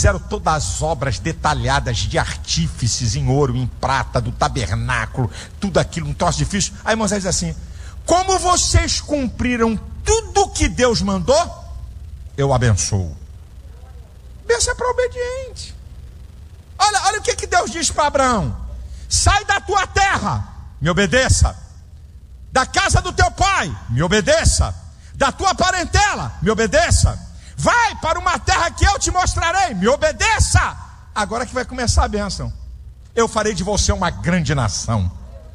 fizeram todas as obras detalhadas de artífices em ouro, em prata, do tabernáculo, tudo aquilo, um troço difícil. Aí Moisés diz assim: como vocês cumpriram tudo que Deus mandou, eu abençoo. Bênção é para obediente. Olha o que Deus diz para Abraão: sai da tua terra, me obedeça. Da casa do teu pai, me obedeça. Da tua parentela, me obedeça. Vai para uma terra que eu te mostrarei, me obedeça. Agora que vai começar a bênção. Eu farei de você uma grande nação.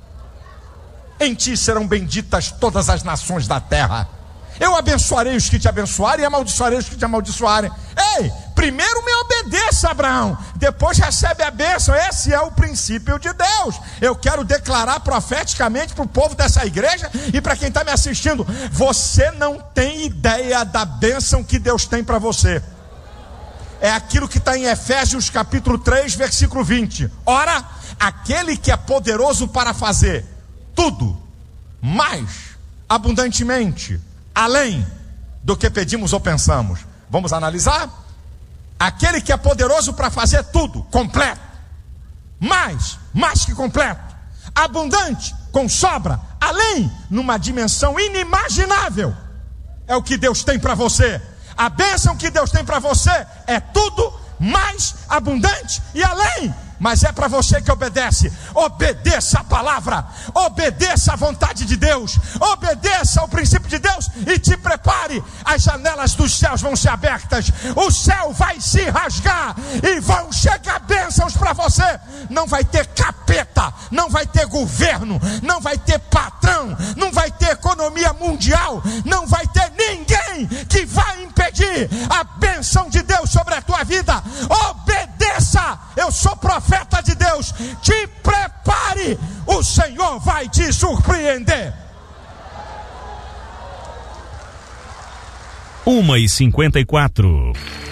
Em ti serão benditas todas as nações da terra. Eu abençoarei os que te abençoarem e amaldiçoarei os que te amaldiçoarem. Ei, primeiro me obedeça, Abraão, depois recebe a bênção. Esse é o princípio de Deus. Eu quero declarar profeticamente para o povo dessa igreja e para quem está me assistindo: você não tem ideia da bênção que Deus tem para você. É aquilo que está em Efésios capítulo 3, versículo 20. Ora, aquele que é poderoso para fazer tudo, mais abundantemente, além do que pedimos ou pensamos. Vamos analisar? Aquele que é poderoso para fazer tudo, completo, mais que completo, abundante, com sobra, além, numa dimensão inimaginável. É o que Deus tem para você. A bênção que Deus tem para você é tudo, mais, abundante e além. Mas é para você que obedece. Obedeça a palavra, obedeça a vontade de Deus, obedeça ao princípio de Deus e te prepare. As janelas dos céus vão ser abertas, o céu vai se rasgar e vão chegar bênçãos para você. Não vai ter capeta, não vai ter governo, não vai ter patrão, não vai ter economia mundial, não vai ter ninguém que vai impedir a bênção de Deus sobre a tua vida. Obedeça. Eu sou profeta de Deus. Te prepare, o Senhor vai te surpreender. 1h54.